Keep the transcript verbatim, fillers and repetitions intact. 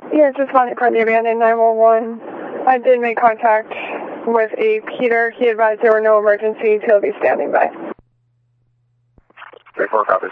Yes, responding from the abandoned nine one one. I did make contact with a Peter. He advised there were no emergencies. He'll be standing by. three four, copy.